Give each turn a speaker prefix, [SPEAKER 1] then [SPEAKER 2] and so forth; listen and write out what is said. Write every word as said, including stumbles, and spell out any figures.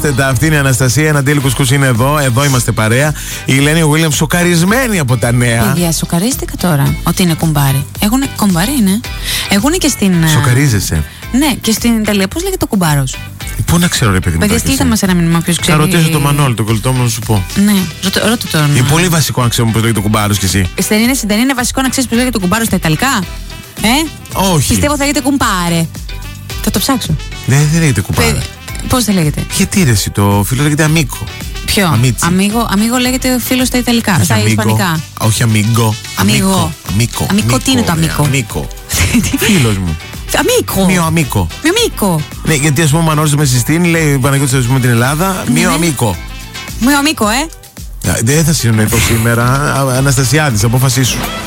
[SPEAKER 1] Ορίστε τα, αυτή είναι η Αναστασία. Η Αναντήλη Κουσκούς είναι εδώ. Εδώ είμαστε παρέα. Η Ελένη Γουίλιαμ σοκαρισμένη από τα νέα.
[SPEAKER 2] Παιδιά, σοκαρίστηκα τώρα ότι είναι κουμπάρι. Έχουν κουμπάρι, είναι. Έχουν και στην.
[SPEAKER 1] Σοκαρίζεσαι.
[SPEAKER 2] Ναι, και στην Ιταλία. Πώς λέγεται ο κουμπάρος?
[SPEAKER 1] Πού να ξέρω, ρε παιδί μου.
[SPEAKER 2] Παιδιά, στείλτε μας ένα μήνυμα, ποιος ξέρει.
[SPEAKER 1] Θα ρωτήσω τον Μανώλη, τον κολλητό μου, να σου πω.
[SPEAKER 2] Ναι, ρώτα, ρώτα τον.
[SPEAKER 1] Είναι πολύ βασικό να ξέρουμε πώς λέγεται ο κουμπάρος κι εσύ.
[SPEAKER 2] Δεν είναι, δεν είναι βασικό να ξέρεις πώς λέγεται ο κουμπάρος στα Ιταλικά? Ε?
[SPEAKER 1] Όχι.
[SPEAKER 2] Πιστεύω θα λέγεται κουμπάρε. Θα το ψάξω.
[SPEAKER 1] Δεν, δεν λέγεται κουμπάρε.
[SPEAKER 2] Πώς θα λέγεται?
[SPEAKER 1] Γιατί ρε εσύ, το φίλο λέγεται αμίκο.
[SPEAKER 2] Ποιο? Αμίγο, αμίγο λέγεται φίλο στα Ιταλικά,
[SPEAKER 1] όχι
[SPEAKER 2] στα
[SPEAKER 1] αμίγκο.
[SPEAKER 2] Ισπανικά.
[SPEAKER 1] Όχι αμίγκο.
[SPEAKER 2] Αμίγο.
[SPEAKER 1] Αμίκο.
[SPEAKER 2] Αμίκο, τι είναι το αμίκο?
[SPEAKER 1] Αμίκο. Φίλος μου.
[SPEAKER 2] Αμίκο.
[SPEAKER 1] Μιο αμίκο.
[SPEAKER 2] Μιο αμίκο.
[SPEAKER 1] Ναι, γιατί ας πούμε ο Μανώλης με συστήνει, λέει ο Παναγιώτης, ας πούμε την Ελλάδα, μιο αμίκο.
[SPEAKER 2] Μιο αμίκο, ε.
[SPEAKER 1] Δεν θα συνεννοηθώ σήμερα. Αναστασιάδης, απόφασή σου.